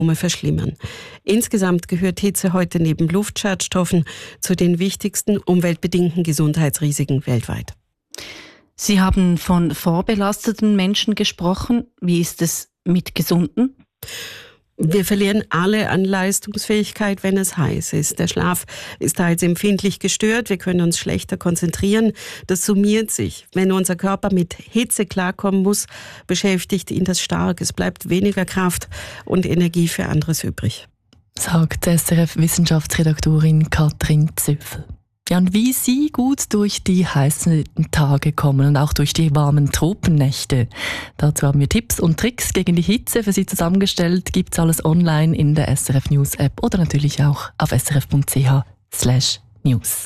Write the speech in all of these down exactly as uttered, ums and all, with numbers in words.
verschlimmern. Insgesamt gehört Hitze heute neben Luftschadstoffen zu den wichtigsten umweltbedingten Gesundheitsrisiken weltweit. Sie haben von vorbelasteten Menschen gesprochen. Wie ist es mit Gesunden? Wir verlieren alle an Leistungsfähigkeit, wenn es heiß ist. Der Schlaf ist teils empfindlich gestört, wir können uns schlechter konzentrieren. Das summiert sich. Wenn unser Körper mit Hitze klarkommen muss, beschäftigt ihn das stark. Es bleibt weniger Kraft und Energie für anderes übrig. Sagt S R F-Wissenschaftsredaktorin Katrin Zöffel. Ja, und wie Sie gut durch die heißen Tage kommen und auch durch die warmen Tropennächte. Dazu haben wir Tipps und Tricks gegen die Hitze für Sie zusammengestellt. Gibt's alles online in der S R F News App oder natürlich auch auf srf.ch slash news.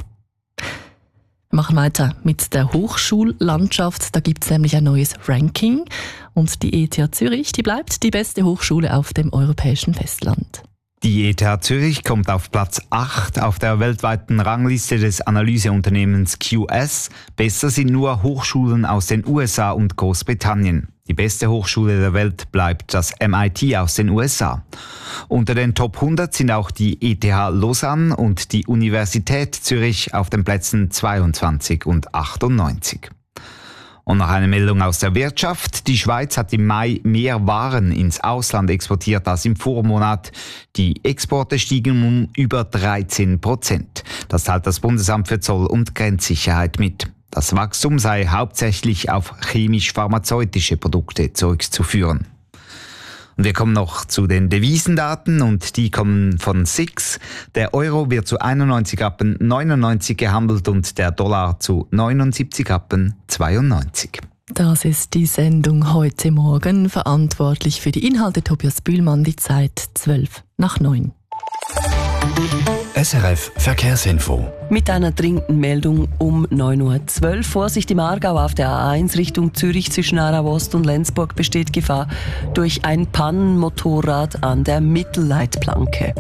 Wir machen weiter mit der Hochschullandschaft. Da gibt's nämlich ein neues Ranking. Und die E T H Zürich, die bleibt die beste Hochschule auf dem europäischen Festland. Die E T H Zürich kommt auf Platz acht auf der weltweiten Rangliste des Analyseunternehmens Q S. Besser sind nur Hochschulen aus den U S A und Großbritannien. Die beste Hochschule der Welt bleibt das M I T aus den U S A. Unter den Top hundert sind auch die E T H Lausanne und die Universität Zürich auf den Plätzen zweiundzwanzig und achtundneunzig. Und noch eine Meldung aus der Wirtschaft. Die Schweiz hat im Mai mehr Waren ins Ausland exportiert als im Vormonat. Die Exporte stiegen um über dreizehn Prozent. Das teilt das Bundesamt für Zoll- und Grenzsicherheit mit. Das Wachstum sei hauptsächlich auf chemisch-pharmazeutische Produkte zurückzuführen. Und wir kommen noch zu den Devisendaten und die kommen von S I X. Der Euro wird zu einundneunzig Rappen neunundneunzig gehandelt und der Dollar zu neunundsiebzig Rappen zweiundneunzig. Das ist die Sendung heute Morgen. Verantwortlich für die Inhalte Tobias Bühlmann, die Zeit zwölf nach neun. S R F Verkehrsinfo. Mit einer dringenden Meldung um neun Uhr zwölf. Vorsicht im Aargau auf der A eins Richtung Zürich zwischen Aarau Ost und Lenzburg besteht Gefahr durch ein Pannenmotorrad an der Mittelleitplanke.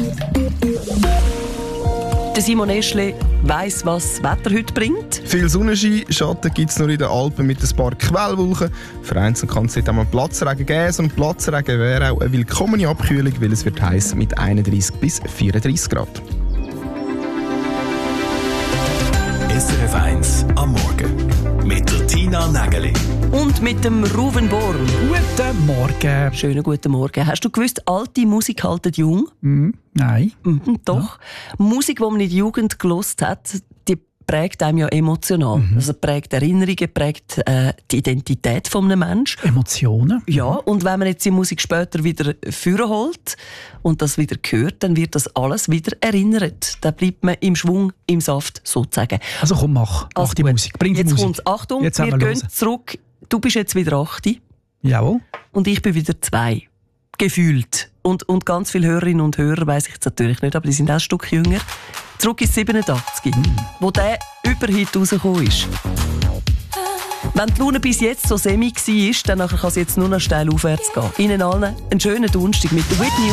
Der Simon Eschle weiss, was das Wetter heute bringt. Viel Sonnenschein, Schatten gibt es nur in den Alpen mit ein paar Quellwolken. Vereinzelt kann es dort auch mal Platzregen geben. So ein Platzregen wäre auch eine willkommene Abkühlung, weil es wird heiß mit einunddreissig bis vierunddreissig Grad. S R F eins am Morgen mit der Tina Nägeli. Und mit dem Ruven Born. Guten Morgen. Schönen guten Morgen. Hast du gewusst, alte Musik haltet jung? Mm, nein. Mhm, doch. Ja. Musik, die man in der Jugend gehört hat, die prägt einem ja emotional. Mhm. Also prägt Erinnerungen, prägt äh, die Identität von einem Menschen. Emotionen. Ja, und wenn man jetzt die Musik später wieder vorholt und das wieder hört, dann wird das alles wieder erinnert. Dann bleibt man im Schwung, im Saft sozusagen. Also komm, mach, mach also die gut. Musik. Bring die jetzt Musik. Kommt's. Achtung, jetzt wir, wir gehen hören. zurück. Du bist jetzt wieder acht. Jawohl. Und ich bin wieder zwei. Gefühlt. Und, und ganz viele Hörerinnen und Hörer weiss ich jetzt natürlich nicht, aber die sind auch ein Stück jünger. Zurück ins siebenundachtzig, mm. wo der Überhit rausgekommen ist. Wenn die Laune bis jetzt so semi war, dann kann es jetzt nur noch steil aufwärts gehen. Ihnen allen einen schönen Donnerstag mit der Whitney.